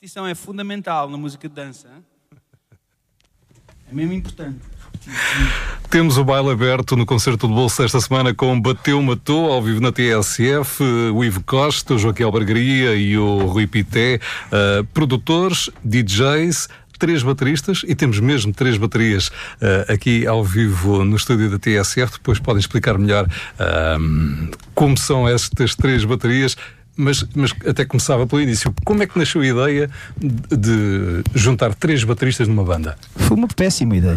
repetição é fundamental na música de dança. É mesmo importante. Temos o baile aberto no Concerto de Bolso esta semana com Bateu Matou, ao vivo na TSF, o Ivo Costa, o Joaquim Albergaria e o Rui Pité, produtores, DJs, 3 bateristas, e temos mesmo 3 baterias aqui ao vivo no estúdio da TSF. Depois podem explicar melhor como são estas 3 baterias. Mas até começava pelo início. Como é que nasceu a ideia de juntar 3 bateristas numa banda? Foi uma péssima ideia.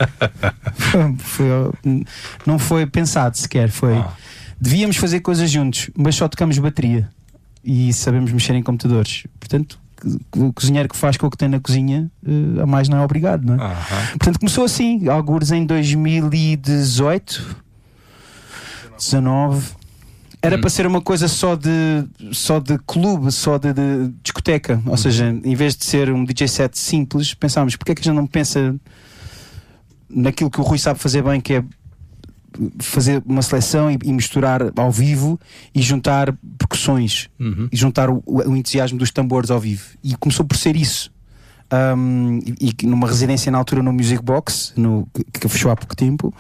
Não foi pensado sequer. Devíamos fazer coisas juntos, mas só tocamos bateria e sabemos mexer em computadores. Portanto, o cozinheiro que faz com o que tem na cozinha, a mais não é obrigado, não é? Portanto, começou assim, algures em 2018, 19. Era para ser uma coisa só de clube, só de discoteca. Ou seja, em vez de ser um DJ set simples, pensámos, porque é que a gente não pensa naquilo que o Rui sabe fazer bem, que é fazer uma seleção e misturar ao vivo e juntar percussões e juntar o entusiasmo dos tambores ao vivo. E começou por ser isso. E numa residência na altura no Music Box, que fechou há pouco tempo,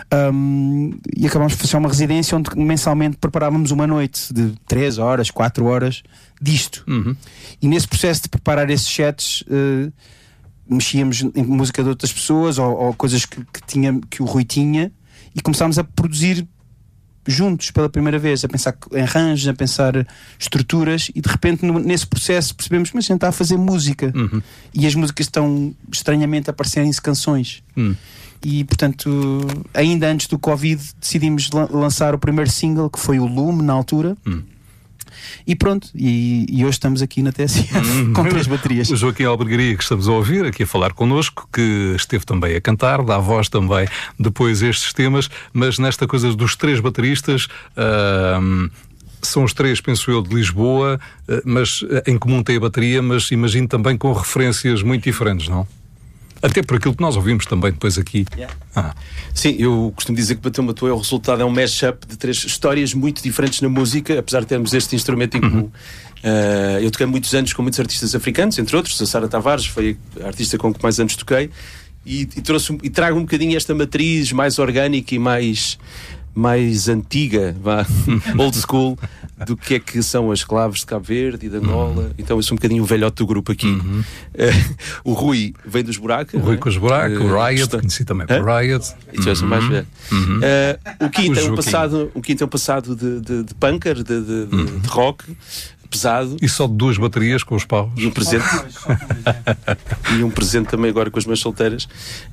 e acabámos de fazer uma residência onde mensalmente preparávamos uma noite de 3 horas, 4 horas disto. E nesse processo de preparar esses sets, mexíamos em música de outras pessoas ou coisas que o Rui tinha, e começámos a produzir juntos pela primeira vez, a pensar em arranjos, a pensar estruturas, e de repente nesse processo percebemos, mas a gente está a fazer música e as músicas estão estranhamente a parecerem-se canções. E portanto, ainda antes do Covid, decidimos lançar o primeiro single, que foi o Lume, na altura. E pronto, e hoje estamos aqui na TSF com 3 baterias. O Joaquim Albergaria, que estamos a ouvir aqui a falar connosco, que esteve também a cantar, dá voz também depois a estes temas, mas nesta coisa dos 3 bateristas, são os 3, penso eu, de Lisboa, mas em comum tem a bateria, mas imagino também com referências muito diferentes, não? Até por aquilo que nós ouvimos também depois aqui. Sim, eu costumo dizer que Bateu Matou é o resultado, é um mashup de 3 histórias muito diferentes na música, apesar de termos este instrumento em comum. Eu toquei muitos anos com muitos artistas africanos, entre outros. A Sara Tavares foi a artista com que mais anos toquei, e trago um bocadinho esta matriz mais orgânica e mais antiga, old school, do que é que são as claves de Cabo Verde e de Angola. Então eu sou um bocadinho o velhote do grupo aqui. O Rui vem dos Buracos. O Rui com os Buracos, o Riot, conheci também por Riot. Mais velho. O Kim tem um passado de punker, de rock pesado. E só de 2 baterias com os paus. E um presente. E um presente também agora com as mãos solteiras.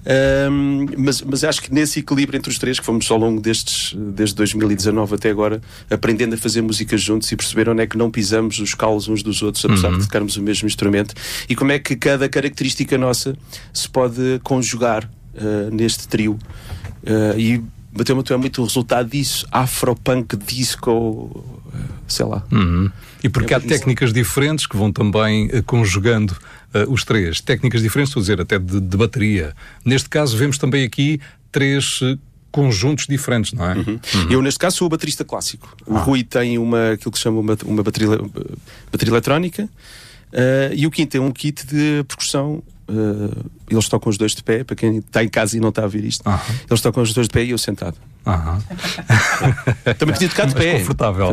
Mas acho que nesse equilíbrio entre os 3, que fomos ao longo desde 2019 até agora, aprendendo a fazer música juntos e perceber onde é que não pisamos os calos uns dos outros, apesar de tocarmos o mesmo instrumento, e como é que cada característica nossa se pode conjugar neste trio. E Bateu Matou é muito o resultado disso. Afropunk, disco, sei lá. E porque há técnicas diferentes que vão também conjugando os 3. Técnicas diferentes, estou a dizer, até de bateria. Neste caso, vemos também aqui 3 conjuntos diferentes, não é? Eu, neste caso, sou o baterista clássico. O Rui tem aquilo que se chama uma bateria eletrónica, e o Kim tem um kit de percussão. Eles tocam os 2 de pé, para quem está em casa e não está a ver isto. Eles tocam os 2 de pé e eu sentado. Também podia tocar de pé. Confortável.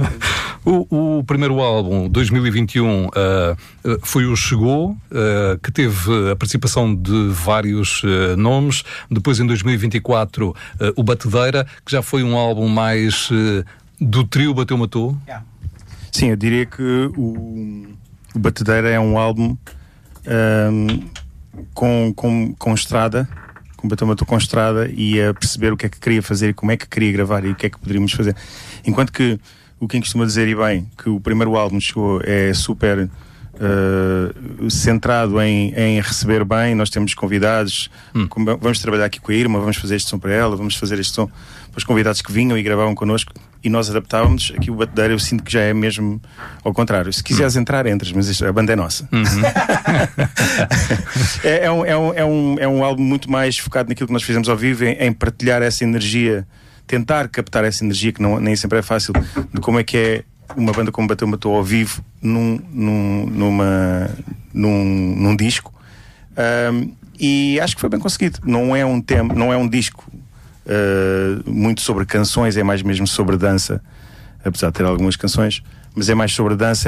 O primeiro álbum, 2021, foi o Chegou, que teve a participação de vários nomes. Depois, em 2024, o Batedeira, que já foi um álbum mais do trio Bateu Matou. Sim, eu diria que o Batedeira é um álbum com estrada, com Bateu Matou com estrada, e a perceber o que é que queria fazer e como é que queria gravar e o que é que poderíamos fazer. Enquanto que o Kim costuma dizer, e bem, que o primeiro álbum Chegou é super centrado em receber bem. Nós temos convidados, vamos trabalhar aqui com a Irma, vamos fazer este som para ela, vamos fazer este som para os convidados que vinham e gravavam connosco, e nós adaptávamos. Aqui o Batedeira eu sinto que já é mesmo ao contrário. Se quiseres entrar, entras, mas a banda é nossa. É um álbum muito mais focado naquilo que nós fizemos ao vivo, em partilhar essa energia, tentar captar essa energia, que nem sempre é fácil, de como é que é uma banda como Bateu Matou ao vivo numa num disco. E acho que foi bem conseguido. Não é um disco muito sobre canções, é mais mesmo sobre dança, apesar de ter algumas canções, mas é mais sobre dança,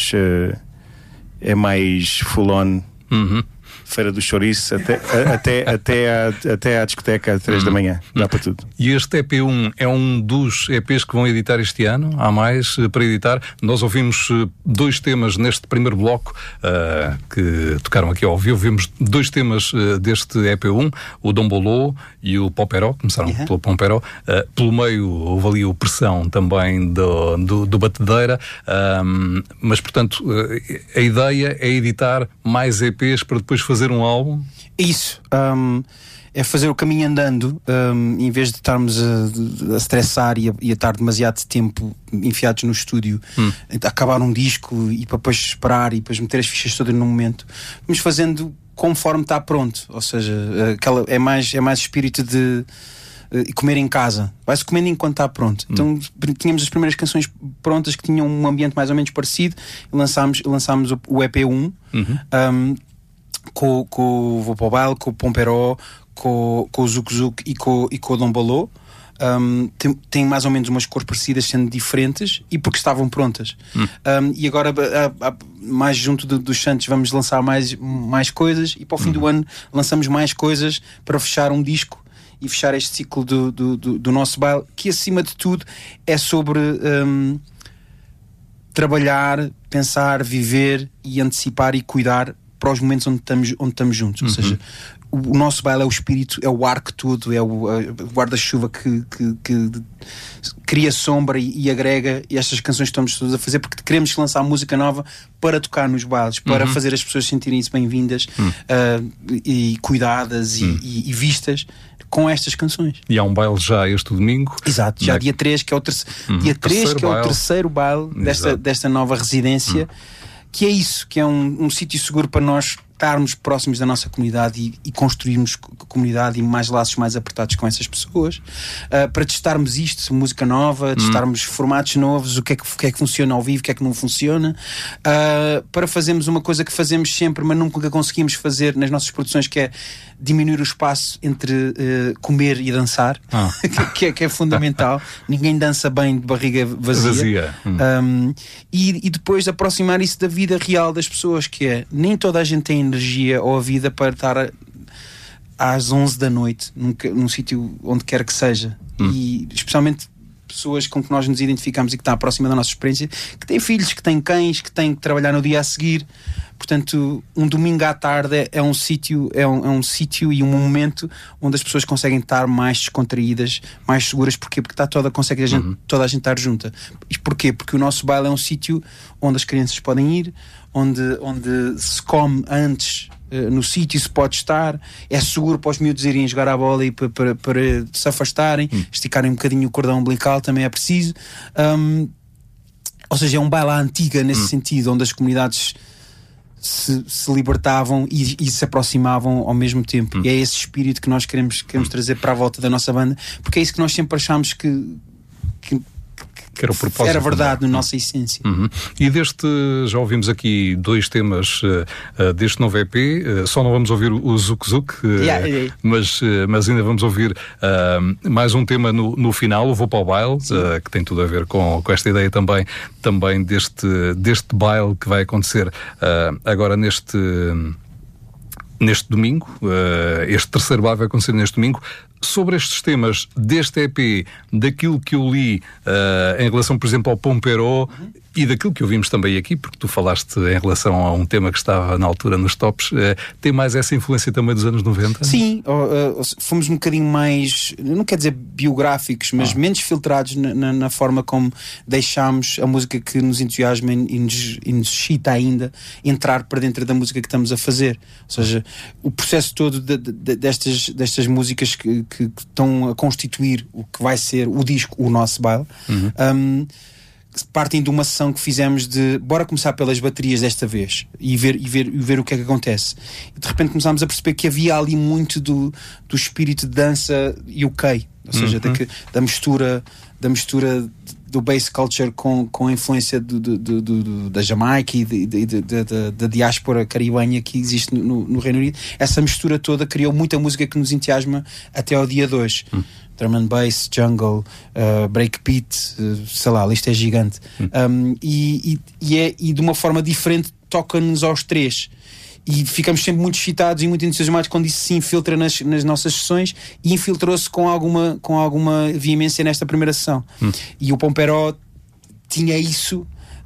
é mais full on. Feira do Chouriço até à discoteca às 3 da manhã. Dá para tudo. E este EP1 é um dos EPs que vão editar este ano? Há mais para editar? Nós ouvimos 2 temas neste primeiro bloco que tocaram aqui ao vivo. Vimos 2 temas deste EP1, o Dombolô e o Pomperó. Começaram pelo Pomperó. Pelo meio houve ali o Pressão também do Batedeira. Mas, portanto, a ideia é editar mais EPs para depois fazer um álbum? Isso. É fazer o caminho andando, em vez de estarmos a estressar e a estar demasiado tempo enfiados no estúdio, acabar um disco e para depois esperar e depois meter as fichas todas num momento. Vamos fazendo conforme está pronto. Ou seja, é mais espírito de comer em casa. Vai-se comendo enquanto está pronto. Então tínhamos as primeiras canções prontas que tinham um ambiente mais ou menos parecido e lançámos o EP1 com o Vopobal, com o Pomperó, com o Zuc Zuc e com o Dombolô. Tem mais ou menos umas cores parecidas, sendo diferentes, e porque estavam prontas. E agora, mais junto dos Santos, vamos lançar mais coisas, e para o fim do ano lançamos mais coisas para fechar um disco e fechar este ciclo do nosso baile, que acima de tudo é sobre trabalhar, pensar, viver e antecipar e cuidar para os momentos onde estamos juntos. Ou seja, o nosso baile é o espírito, é o arco todo, é o guarda-chuva que cria sombra e agrega, e estas canções que estamos todos a fazer porque queremos lançar música nova para tocar nos bailes, para fazer as pessoas sentirem-se bem-vindas e cuidadas e vistas com estas canções. E há um baile já este domingo. Exato, já dia 3, que é o terceiro baile desta nova residência, que é isso, que é um sítio seguro para nós estarmos próximos da nossa comunidade e construirmos comunidade e mais laços mais apertados com essas pessoas, para testarmos isto, música nova, testarmos formatos novos, o que é que funciona ao vivo, o que é que não funciona, para fazermos uma coisa que fazemos sempre, mas nunca conseguimos fazer nas nossas produções, que é diminuir o espaço entre comer e dançar, que é fundamental. Ninguém dança bem de barriga vazia. E depois aproximar isso da vida real das pessoas, que é, nem toda a gente tem energia ou a vida para estar às 11 da noite num sítio onde quer que seja, e especialmente pessoas com que nós nos identificamos e que estão próxima da nossa experiência, que têm filhos, que têm cães, que têm que trabalhar no dia a seguir. Portanto, um domingo à tarde é um sítio e um momento onde as pessoas conseguem estar mais descontraídas, mais seguras. Porquê? Porque toda a gente estar junta. E porquê? Porque o nosso baile é um sítio onde as crianças podem ir, onde se come antes no sítio, se pode estar, é seguro para os miúdos irem jogar a bola e para se afastarem, esticarem um bocadinho o cordão umbilical, também é preciso. Ou seja, é um baile à antiga nesse sentido, onde as comunidades se libertavam e se aproximavam ao mesmo tempo. E é esse espírito que nós queremos trazer para a volta da nossa banda, porque é isso que nós sempre achámos que era o propósito, era verdade na nossa essência. E já ouvimos aqui 2 temas deste novo EP. Só não vamos ouvir o Zuc Zuc, mas ainda vamos ouvir mais um tema no final, o Vou para o Baile, que tem tudo a ver com esta ideia também deste baile que vai acontecer agora neste domingo. Este terceiro baile vai acontecer neste domingo. Sobre estes temas deste EP, daquilo que eu li em relação, por exemplo, ao Pomperó, e daquilo que ouvimos também aqui, porque tu falaste em relação a um tema que estava na altura nos tops, tem mais essa influência também dos anos 90? Sim, fomos um bocadinho mais, não quer dizer biográficos, mas menos filtrados na forma como deixámos a música que nos entusiasma e nos excita ainda entrar para dentro da música que estamos a fazer. Ou seja, o processo todo destas músicas que estão a constituir o que vai ser o disco, o nosso baile, partem de uma sessão que fizemos de bora começar pelas baterias desta vez e ver o que é que acontece. E de repente começámos a perceber que havia ali muito do espírito de dança UK, ou seja, da mistura do bass culture com a influência da Jamaica e da diáspora caribenha que existe no Reino Unido. Essa mistura toda criou muita música que nos entusiasma até ao dia de hoje. Drum and bass, jungle, breakbeat, sei lá, a lista é gigante. E de uma forma diferente toca-nos aos três. E ficamos sempre muito excitados e muito entusiasmados quando isso se infiltra nas nossas sessões, e infiltrou-se com alguma veemência nesta primeira sessão. E o Pomperó tinha isso,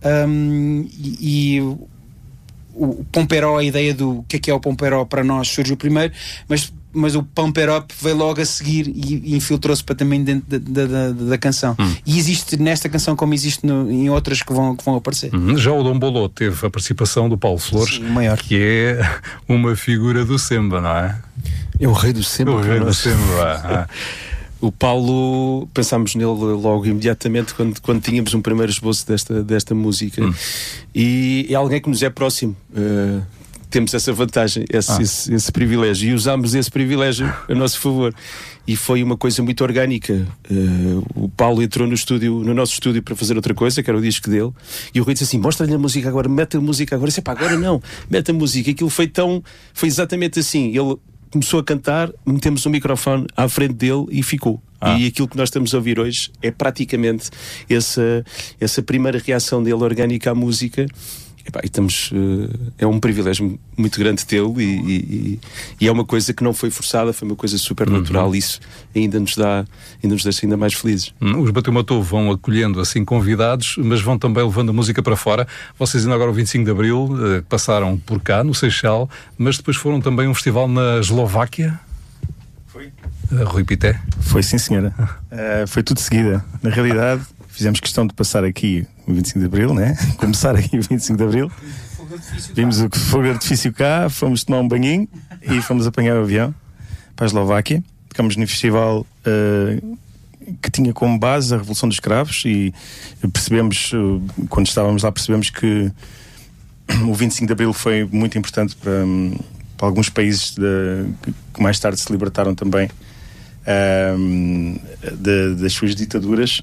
e o Pomperó, a ideia do que é o Pomperó para nós surgiu primeiro, mas o Pump It Up veio logo a seguir e infiltrou-se para também dentro da canção. E existe nesta canção como existe em outras que vão aparecer. Já o Dom Bolô teve a participação do Paulo Flores, sim, maior, que é uma figura do Semba, não é? É o rei do Semba. O rei do Semba. O Paulo, pensámos nele logo imediatamente quando tínhamos um primeiro esboço desta música. E é alguém que nos é próximo. Temos essa vantagem, esse privilégio, e usámos esse privilégio a nosso favor. E foi uma coisa muito orgânica. O Paulo entrou no nosso estúdio para fazer outra coisa, que era o disco dele, e o Rui disse assim: mostra-lhe a música agora, mete a música agora. Eu disse: pá, agora não, mete a música. Aquilo foi exatamente assim. Ele começou a cantar, metemos um microfone à frente dele e ficou. E aquilo que nós estamos a ouvir hoje é praticamente essa primeira reação dele orgânica à música. É um privilégio muito grande tê-lo, e é uma coisa que não foi forçada, foi uma coisa super natural. Isso ainda nos deixa ainda mais felizes. Os Bateu Matou vão acolhendo assim convidados, mas vão também levando a música para fora. Vocês ainda agora o 25 de Abril passaram por cá, no Seixal, mas depois foram também a um festival na Eslováquia. Foi. Rui Pité? Foi, sim, senhora. Foi tudo de seguida. Na realidade, fizemos questão de passar aqui o 25 de Abril, né? Começar aqui o 25 de Abril. Vimos o fogo de artifício cá, fomos tomar um banhinho e fomos apanhar o avião para a Eslováquia. Ficamos no festival que tinha como base a Revolução dos Escravos, e percebemos, quando estávamos lá, percebemos que o 25 de Abril foi muito importante para alguns países que mais tarde se libertaram também das suas ditaduras.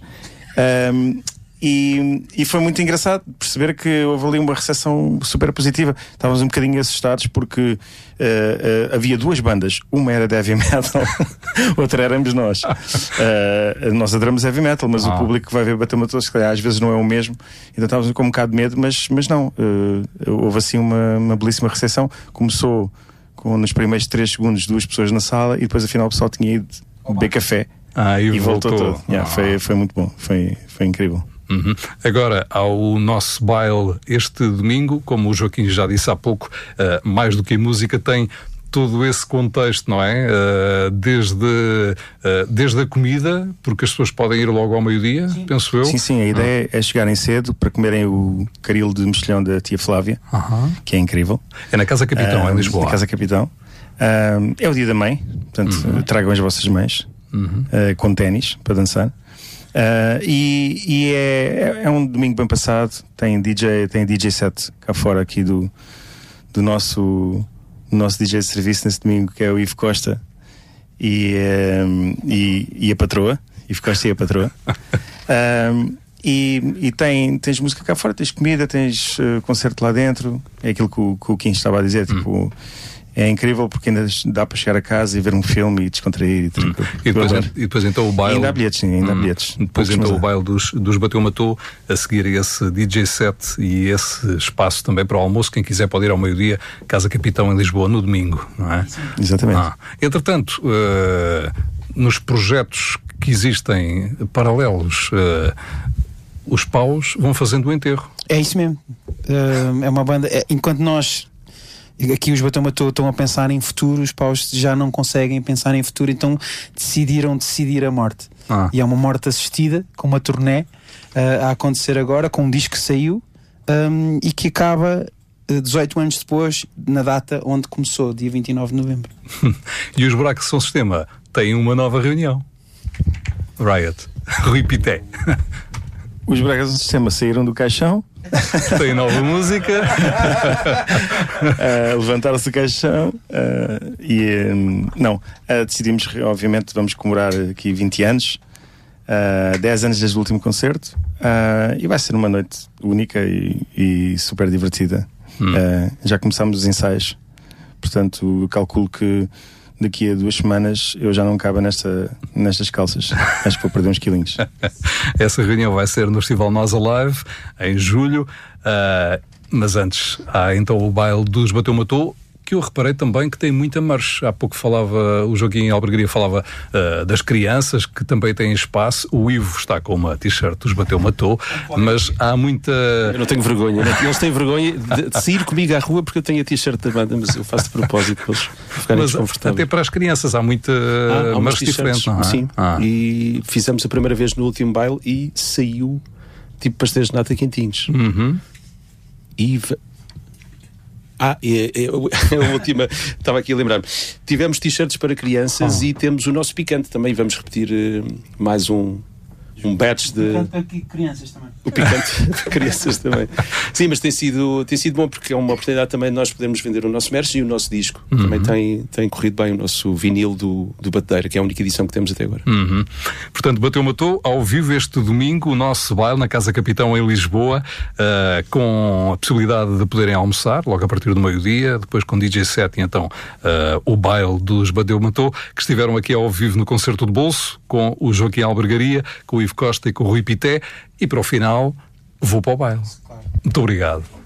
E foi muito engraçado perceber que houve ali uma recepção super positiva. Estávamos um bocadinho assustados porque havia duas bandas. Uma era de heavy metal, outra éramos nós. Nós adoramos heavy metal, mas o público que vai ver Bateu Matou, se calhar às vezes não é o mesmo. Então estávamos com um bocado de medo, mas não. Houve assim uma belíssima recepção. Começou nos primeiros 3 segundos 2 pessoas na sala, e depois afinal o pessoal tinha ido beber café e voltou todo. Foi muito bom, foi incrível. Agora, ao nosso baile este domingo, como o Joaquim já disse há pouco, mais do que a música, tem todo esse contexto, não é? Desde a comida, porque as pessoas podem ir logo ao meio-dia, penso eu. Sim, a ideia é chegarem cedo para comerem o caril de mexilhão da tia Flávia, que é incrível. É na Casa Capitão, em Lisboa. Na Casa Capitão. É o dia da mãe, portanto, tragam as vossas mães com ténis para dançar. E é um domingo bem passado. Tem DJ set cá fora aqui do nosso DJ de serviço nesse domingo, que é o Ivo Costa e a patroa. Ivo Costa e a patroa. E tens música cá fora, tens comida, tens concerto lá dentro. É aquilo que o Kim estava a dizer, tipo, é incrível porque ainda dá para chegar a casa e ver um filme e descontrair e tranquilo. E depois então o baile. Ainda há bilhetes, sim, ainda há bilhetes. Depois então o baile dos Bateu Matou, a seguir esse DJ set e esse espaço também para o almoço. Quem quiser pode ir ao meio-dia, Casa Capitão em Lisboa, no domingo, não é? Exatamente. Entretanto, nos projetos que existem paralelos, os Paus vão fazendo o enterro. É isso mesmo. É uma banda. Enquanto nós aqui os Bateu Matou estão a pensar em futuro, os Paus já não conseguem pensar em futuro, então decidiram decidir a morte. E é uma morte assistida, com uma turnê a acontecer agora, com um disco que saiu e que acaba 18 anos depois, na data onde começou, dia 29 de novembro. E os Buracos São Sistema têm uma nova reunião. Riot. Rui Pité. Os Buracos São Sistema saíram do caixão. Tem nova música. Levantaram-se do caixão decidimos, obviamente, vamos comemorar aqui 20 anos, 10 anos desde o último concerto. E vai ser uma noite única e super divertida. Já começámos os ensaios, portanto calculo que daqui a 2 semanas eu já não cabo nestas calças. Acho que vou perder uns quilinhos. Essa reunião vai ser no Festival Nós Alive, em julho. Mas antes, há então o baile dos Bateu Matou, que eu reparei também que tem muita marcha. Há pouco falava, o Joaquim Albergaria falava das crianças, que também têm espaço. O Ivo está com uma t-shirt dos Bateu Matou, mas há muita... Eu não tenho vergonha, né? Eles têm vergonha de sair comigo à rua porque eu tenho a t-shirt da banda, mas eu faço de propósito para eles ficarem desconfortáveis. Até para as crianças há muita marcha diferente, não é? Sim, e fizemos a primeira vez no último baile e saiu tipo pastéis de nata quentinhos. A última, estava aqui a lembrar-me. Tivemos t-shirts para crianças e temos o nosso picante também. Vamos repetir mais um batch de... Aqui crianças também. O picante de crianças também. Sim, mas tem sido bom porque é uma oportunidade também de nós podermos vender o nosso merch e o nosso disco. Também tem corrido bem o nosso vinil do Batedeira, que é a única edição que temos até agora. Portanto, Bateu Matou, ao vivo este domingo, o nosso baile na Casa Capitão em Lisboa, com a possibilidade de poderem almoçar logo a partir do meio-dia, depois com DJ set e então o baile dos Bateu Matou, que estiveram aqui ao vivo no Concerto de Bolso, com o Joaquim Albergaria, com o Ivo Costa e com o Rui Pité, e para o final vou para o baile. Muito obrigado.